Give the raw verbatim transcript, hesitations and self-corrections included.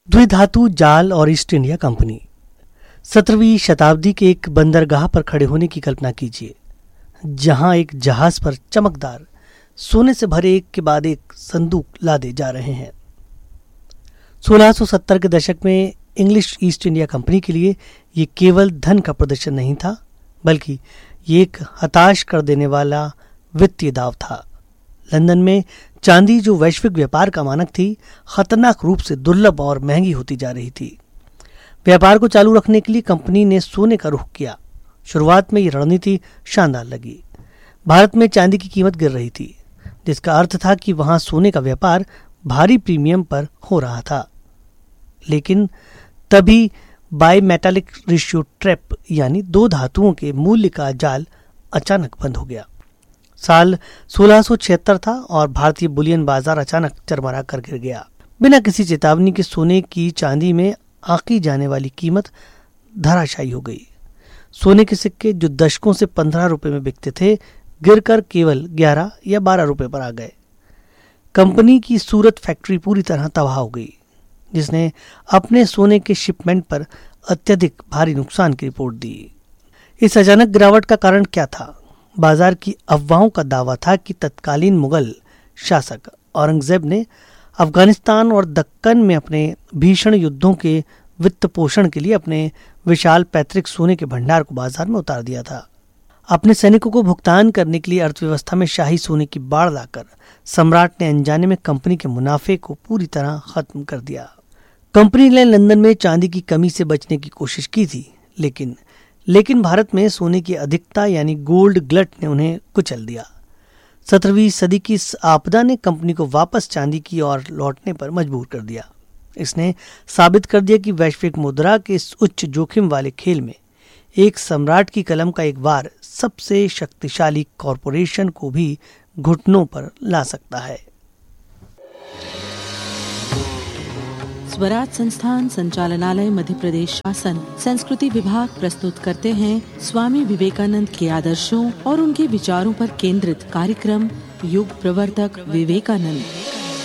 द्विधातु जाल और east India company. सत्रहवीं शताब्दी के एक बंदरगाह पर खड़े होने की कल्पना कीजिए, जहां एक जहाज पर चमकदार सोने से भरे एक के बाद एक संदूक लादे जा रहे हैं। सोलह सौ सत्तर के दशक में इंग्लिश ईस्ट इंडिया कंपनी के लिए ये केवल धन का प्रदर्शन नहीं था, बल्कि ये एक हताश कर देने वाला वित्तीय दाव था। लंदन में चांदी, जो वैश्विक व्यापार का मानक थी, खतरनाक रूप से दुर्लभ और महंगी होती जा रही थी। व्यापार को चालू रखने के लिए कंपनी ने सोने का रुख किया। शुरुआत में ये रणनीति शानदार लगी। भारत में चांदी की कीमत गिर रही थी, जिसका अर्थ था कि वहां सोने का व्यापार भारी प्रीमियम पर हो रहा था। लेकिन तभी बाय मेटालिक रेशियो ट्रैप यानी दो धातुओं के मूल्य का जाल अचानक बंद हो गया। साल सोलह सौ छिहत्तर था और भारतीय बुलियन बाजार अचानक चरमरा कर गिर गया। बिना किसी चेतावनी के सोने की चांदी में आंकी जाने वाली कीमत धराशायी हो गई। सोने के सिक्के जो दशकों से पंद्रह रुपए में बिकते थे, गिरकर केवल ग्यारह या बारह रुपए पर आ गए। कंपनी की सूरत फैक्ट्री पूरी तरह तबाह हो गई, जिसने अपने सोने के शिपमेंट पर अत्यधिक भारी नुकसान की रिपोर्ट दी। इस अचानक गिरावट का कारण क्या था? बाजार की अफवाहों का दावा था कि तत्कालीन मुगल शासक औरंगजेब ने अफगानिस्तान और दक्कन में अपने भीषण युद्धों के वित्त पोषण के लिए अपने विशाल पैतृक सोने के भंडार को बाजार में उतार दिया था। अपने सैनिकों को भुगतान करने के लिए अर्थव्यवस्था में शाही सोने की बाढ़ लाकर सम्राट ने अनजाने में कंपनी के मुनाफे को पूरी तरह खत्म कर दिया। कंपनी ने लंदन में चांदी की कमी से बचने की कोशिश की थी, लेकिन लेकिन भारत में सोने की अधिकता यानी गोल्ड ग्लट ने उन्हें कुचल दिया। सत्रहवीं सदी की इस आपदा ने कंपनी को वापस चांदी की ओर लौटने पर मजबूर कर दिया। इसने साबित कर दिया कि वैश्विक मुद्रा के इस उच्च जोखिम वाले खेल में एक सम्राट की कलम का एक वार सबसे शक्तिशाली कॉरपोरेशन को भी घुटनों पर ला सकता है। स्वराज संस्थान संचालनालय मध्य प्रदेश शासन संस्कृति विभाग प्रस्तुत करते हैं स्वामी विवेकानंद के आदर्शों और उनके विचारों पर केंद्रित कार्यक्रम युग प्रवर्तक विवेकानंद।